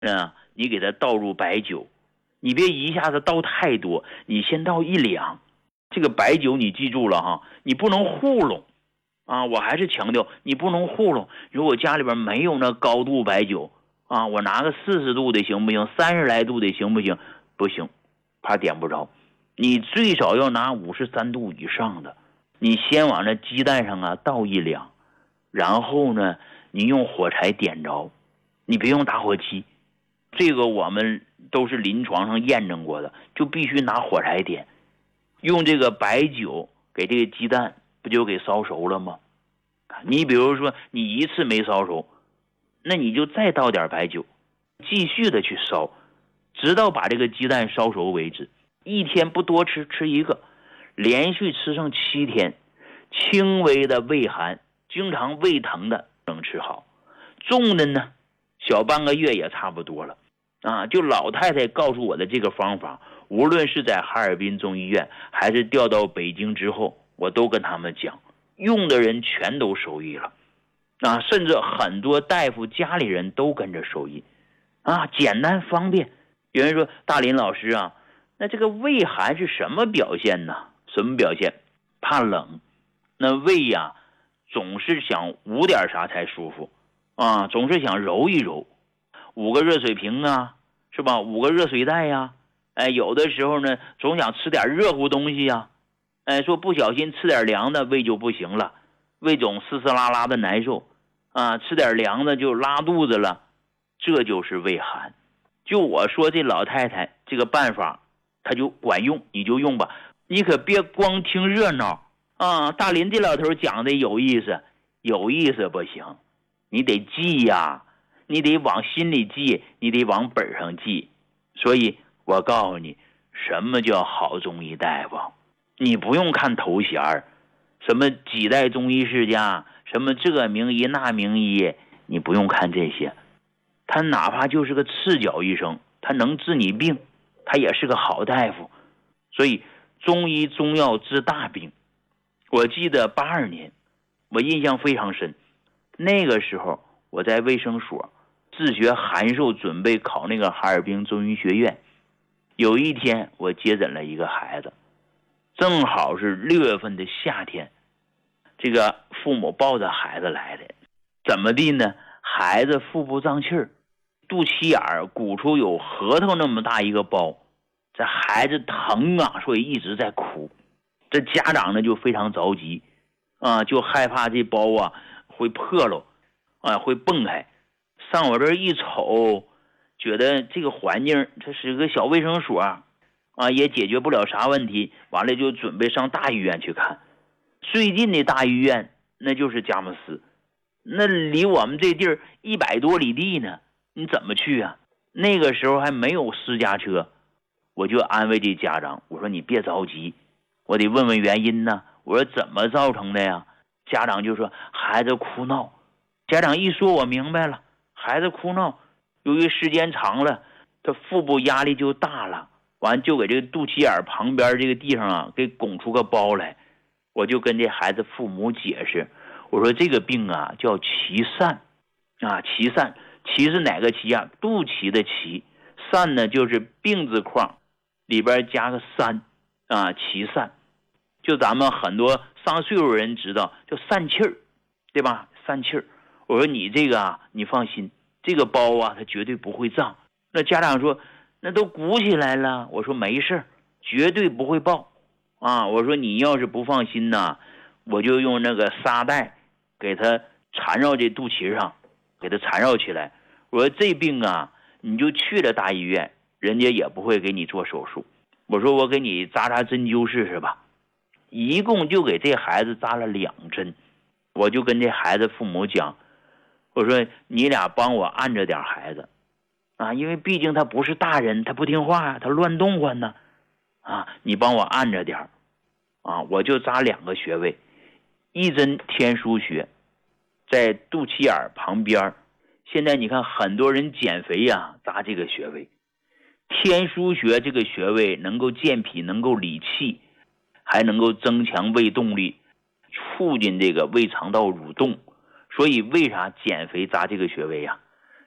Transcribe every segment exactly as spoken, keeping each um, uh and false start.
啊，你给他倒入白酒，你别一下子倒太多，你先倒一两。这个白酒你记住了哈，你不能糊弄啊！我还是强调，你不能糊弄。如果家里边没有那高度白酒啊，我拿个四十度的行不行？三十来度的行不行？不行，怕点不着。你最少要拿五十三度以上的。你先往那鸡蛋上啊倒一两，然后呢，你用火柴点着，你别用打火机。这个我们都是临床上验证过的，就必须拿火柴点。用这个白酒给这个鸡蛋不就给烧熟了吗？你比如说你一次没烧熟，那你就再倒点白酒，继续的去烧，直到把这个鸡蛋烧熟为止。一天不多吃，吃一个，连续吃上七天，轻微的胃寒，经常胃疼的能吃好，重的呢，小半个月也差不多了啊。就老太太告诉我的这个方法，无论是在哈尔滨中医院还是调到北京之后，我都跟他们讲，用的人全都受益了啊，甚至很多大夫家里人都跟着受益啊，简单方便。有人说大林老师啊，那这个胃寒是什么表现呢？什么表现？怕冷，那胃呀、啊、总是想捂点啥才舒服啊，总是想揉一揉，捂个热水瓶啊，是吧？捂个热水袋呀、啊，哎，有的时候呢，总想吃点热乎东西呀、啊，哎，说不小心吃点凉的，胃就不行了，胃总嘶嘶拉拉的难受啊，吃点凉的就拉肚子了，这就是胃寒。就我说这老太太这个办法，她就管用，你就用吧，你可别光听热闹啊！大林这老头讲的有意思，有意思不行，你得记呀，你得往心里记，你得往本上记。所以我告诉你，什么叫好中医大夫？你不用看头衔，什么几代中医世家，什么这个名医那名医，你不用看这些。他哪怕就是个赤脚医生，他能治你病，他也是个好大夫。所以中医中药治大病。我记得八二年，我印象非常深。那个时候我在卫生所自学函授，准备考那个哈尔滨中医学院。有一天我接诊了一个孩子，正好是六月份的夏天，这个父母抱着孩子来的，怎么地呢？孩子腹部胀气儿，肚脐眼儿鼓出有核桃那么大一个包，这孩子疼啊，所以一直在哭。这家长呢就非常着急啊，就害怕这包啊会破了啊，会蹦开。上我这儿一瞅，觉得这个环境这是个小卫生所啊，也解决不了啥问题，完了就准备上大医院去看。最近的大医院那就是佳木斯，那离我们这地儿一百多里地呢，你怎么去啊？那个时候还没有私家车，我就安慰这家长，我说你别着急，我得问问原因呢。我说怎么造成的呀？家长就说孩子哭闹。家长一说我明白了，孩子哭闹，由于时间长了，他腹部压力就大了，完就给这个肚脐眼旁边这个地方啊给拱出个包来。我就跟这孩子父母解释，我说这个病啊叫脐疝啊，脐疝，脐是哪个脐啊？肚脐的脐，疝呢就是病字框里边加个三啊，脐疝。就咱们很多上岁数人知道叫疝气儿，对吧？疝气儿。我说你这个啊，你放心，这个包啊它绝对不会胀。那家长说那都鼓起来了，我说没事，绝对不会爆啊。我说你要是不放心呢，我就用那个沙袋给它缠绕这肚脐上，给它缠绕起来。我说这病啊，你就去了大医院，人家也不会给你做手术。我说我给你扎扎针灸试试吧。一共就给这孩子扎了两针。我就跟这孩子父母讲，我说你俩帮我按着点孩子啊，因为毕竟他不是大人，他不听话，他乱动唤呢啊，你帮我按着点啊。我就扎两个穴位，一针天枢穴在肚脐眼旁边。现在你看很多人减肥呀、啊，扎这个穴位。天枢穴这个穴位能够健脾，能够理气，还能够增强胃动力，促进这个胃肠道蠕动。所以为啥减肥扎这个穴位呀、啊？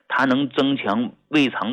它能增强胃肠